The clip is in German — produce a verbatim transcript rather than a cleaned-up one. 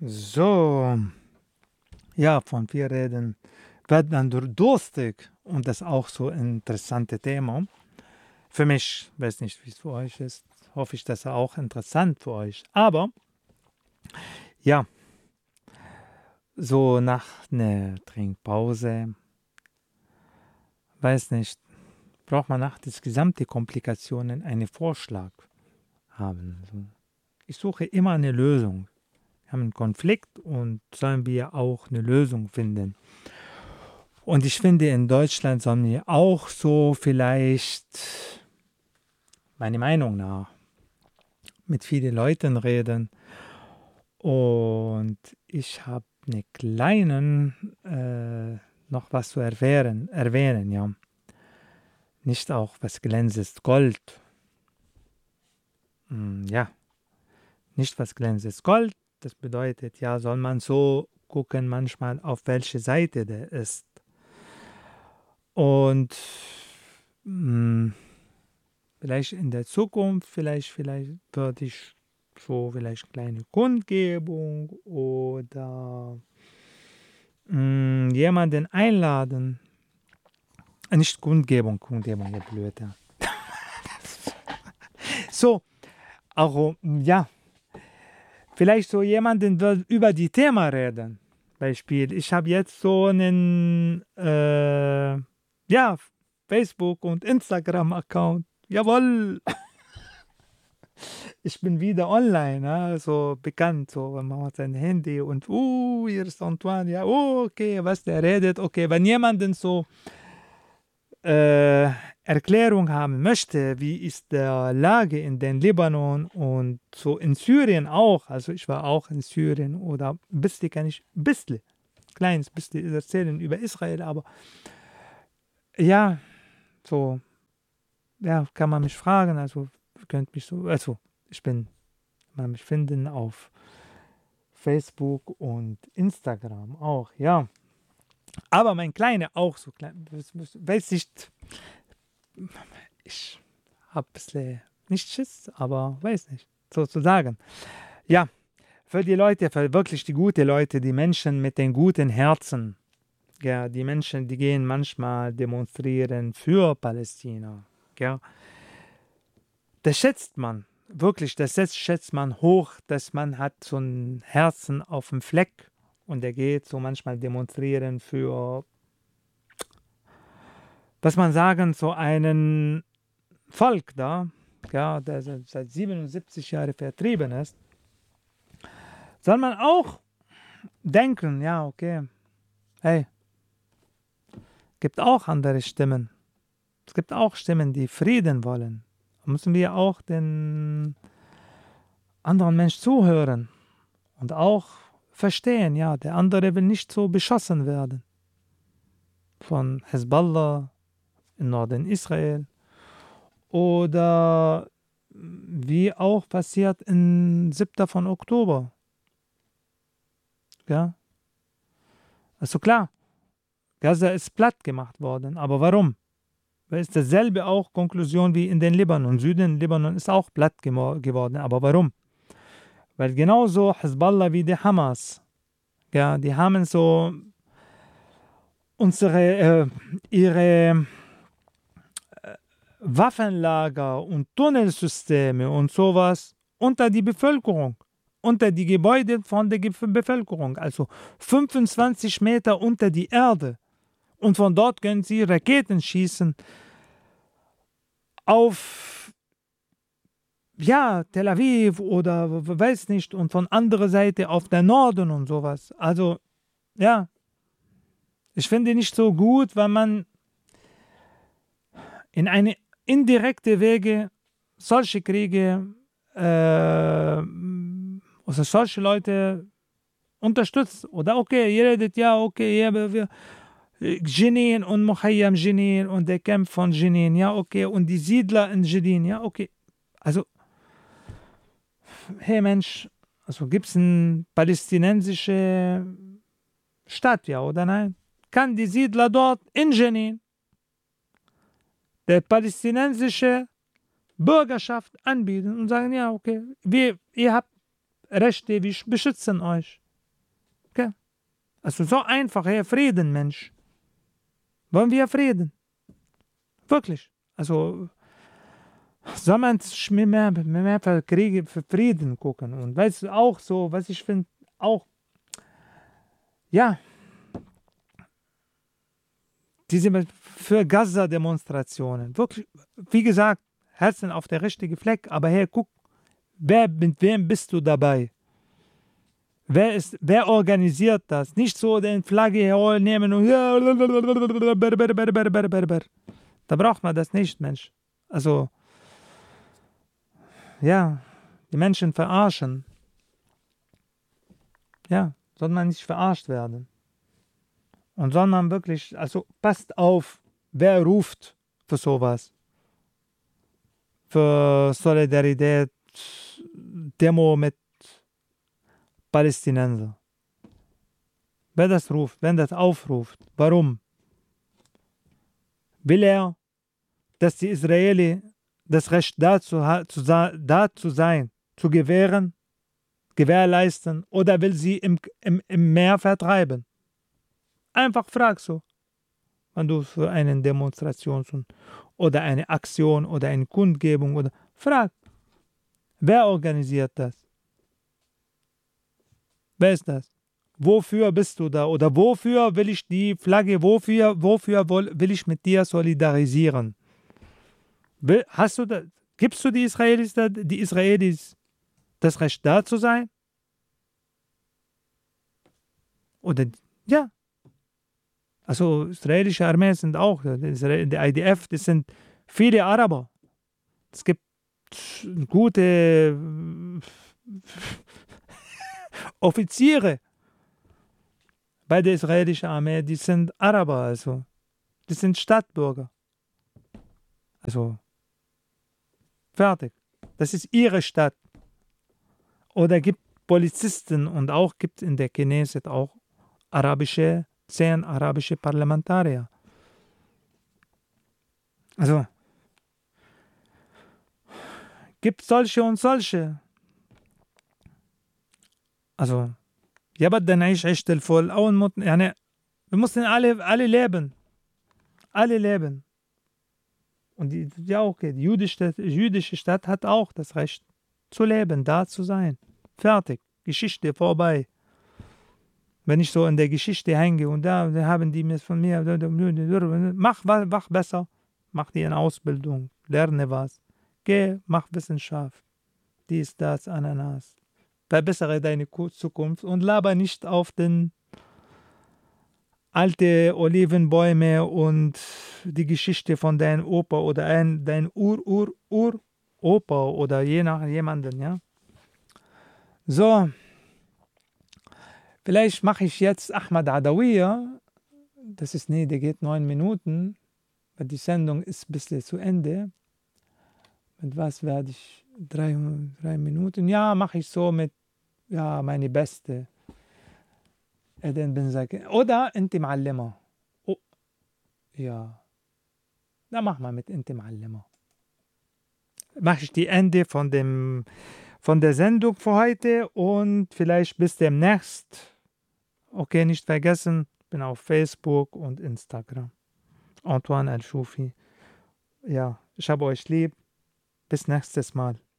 So, ja, von wir reden, wird dann dur- durstig und das ist auch so ein interessantes Thema. Für mich, weiß nicht, wie es für euch ist, hoffe ich, dass er auch interessant für euch. Aber ja, so nach einer Trinkpause, weiß nicht, braucht man nach des gesamte Komplikationen einen Vorschlag haben. So. Ich suche immer eine Lösung. Wir haben einen Konflikt und sollen wir auch eine Lösung finden. Und ich finde, in Deutschland sollen wir auch so vielleicht, meiner Meinung nach, mit vielen Leuten reden. Und ich habe eine kleinen, äh, noch was zu erwähnen, erwähnen, ja. Nicht auch was glänzend Gold. Hm, ja, nicht was glänzend Gold. Das bedeutet, ja, soll man so gucken manchmal, auf welche Seite der ist. Und mh, vielleicht in der Zukunft, vielleicht, vielleicht würde ich so vielleicht kleine Kundgebung oder mh, jemanden einladen. Äh, Nicht Kundgebung, Kundgebung, ja blöd. Ja. So, auch, ja, vielleicht so jemanden wird über die Thema reden. Beispiel, ich habe jetzt so einen, äh, ja, Facebook- und Instagram-Account. Jawohl, ich bin wieder online, ja, so bekannt, so, wenn man hat sein Handy und, uh, hier ist Antoine, ja, oh, okay, was der redet, okay, wenn jemanden so äh, Erklärung haben möchte, wie ist der Lage in den Libanon und so in Syrien auch, also ich war auch in Syrien oder ein bisschen kann ich, ein bisschen, kleines bisschen erzählen über Israel, aber ja, so, ja, kann man mich fragen, also, ihr könnt mich so, also, ich bin, man mich finden auf Facebook und Instagram auch, ja. Aber mein Kleiner auch so klein, weiß nicht, ich habe ein bisschen nicht Schiss, aber weiß nicht, sozusagen. Ja, für die Leute, für wirklich die guten Leute, die Menschen mit den guten Herzen, ja, die Menschen, die gehen manchmal demonstrieren für Palästina, ja, das schätzt man, wirklich, das schätzt man hoch, dass man hat so ein Herzen auf dem Fleck und der geht so manchmal demonstrieren für, was man sagen, so einen Volk da, ja, der seit siebenundsiebzig Jahren vertrieben ist, soll man auch denken, ja, okay, hey, gibt auch andere Stimmen. Es gibt auch Stimmen, die Frieden wollen. Da müssen wir auch den anderen Mensch zuhören und auch verstehen, ja, der andere will nicht so beschossen werden von Hezbollah im Norden Israel oder wie auch passiert im siebten von Oktober. Ja, also klar, Gaza ist platt gemacht worden, aber warum? Weil es dasselbe auch Konklusion wie in den Libanon. Süden Libanon ist auch platt gemo- geworden, aber warum? Weil genauso Hezbollah wie die Hamas, ja, die haben so unsere, äh, ihre Waffenlager und Tunnelsysteme und sowas unter die Bevölkerung, unter die Gebäude von der Ge- Bevölkerung, also fünfundzwanzig Meter unter die Erde. Und von dort können sie Raketen schießen auf, ja, Tel Aviv oder w- w- weiß nicht, und von anderer Seite auf der Norden und sowas. Also, ja, ich finde nicht so gut, wenn man in eine indirekte Wege solche Kriege äh, oder solche Leute unterstützt. Oder okay, ihr redet ja, okay, ja, wir, wir- Jenin und Mohayyam Jenin und der Kampf von Jenin, ja, okay, und die Siedler in Jenin, ja, okay. Also, hey Mensch, also gibt es eine palästinensische Stadt, ja oder nein? Kann die Siedler dort in Jenin der palästinensische Bürgerschaft anbieten und sagen, ja, okay, wir, ihr habt Rechte, wir beschützen euch. Okay. Also so einfach, hey, Frieden, Mensch. Wollen wir Frieden? Wirklich. Also soll man mehr, mehr für Kriege, für Frieden gucken. Und weißt du, auch so, was ich finde, auch, ja, diese für Gaza-Demonstrationen. Wirklich, wie gesagt, Herzen auf der richtigen Fleck, aber hey, guck, wer, mit wem bist du dabei? Wer, ist, wer organisiert das? Nicht so den Flagge nehmen und ja, da braucht man das nicht, Mensch. Also, ja, die Menschen verarschen. Ja, soll man nicht verarscht werden. Und soll man wirklich, also passt auf, wer ruft für sowas. Für Solidarität, Demo mit Palästinenser. Wer das ruft, wenn das aufruft, warum? Will er, dass die Israeli das Recht dazu, zu, da zu sein, zu gewähren, gewährleisten, oder will sie im, im, im Meer vertreiben? Einfach frag so, wenn du für eine Demonstration oder eine Aktion oder eine Kundgebung oder frag, wer organisiert das? Wer ist das? Wofür bist du da? Oder wofür will ich die Flagge, wofür, wofür will ich mit dir solidarisieren? Hast du da, gibst du die Israelis, die Israelis das Recht da zu sein? Oder, ja. Also israelische Armee sind auch, der I D F, das sind viele Araber. Es gibt gute Offiziere bei der israelischen Armee, die sind Araber, also die sind Stadtbürger. Also fertig. Das ist ihre Stadt. Oder gibt Polizisten und auch gibt in der Knesset auch arabische, zehn arabische Parlamentarier. Also gibt solche und solche. Also ja, aber dann ich echt voll. Wir mussten alle, alle leben. Alle leben. Und die, ja, okay, die jüdische, jüdische Stadt hat auch das Recht zu leben, da zu sein. Fertig. Geschichte vorbei. Wenn ich so in der Geschichte hänge und da, da haben die mir von mir, mach, mach besser, mach dir eine Ausbildung, lerne was, geh, mach Wissenschaft, dies, das, Ananas. Verbessere deine Zukunft und laber nicht auf den alte Olivenbäume und die Geschichte von deinem Opa oder ein, dein Ur-Ur-Ur-Opa oder je nach jemanden, ja. So, vielleicht mache ich jetzt Ahmad Adawiya, das ist, nee, der geht neun Minuten, weil die Sendung ist ein bisschen zu Ende. Mit was werde ich, drei, drei Minuten, ja, mache ich so mit, ja, meine beste. Eden bin Sakin. Oder Inti Ma'allima. Oh, ja. Na, mach mal mit Inti Ma'allima. Mache ich die Ende von, dem, von der Sendung für heute und vielleicht bis demnächst. Okay, nicht vergessen, bin auf Facebook und Instagram. Antoine El-Shufi. Ja, ich habe euch lieb. Bis nächstes Mal.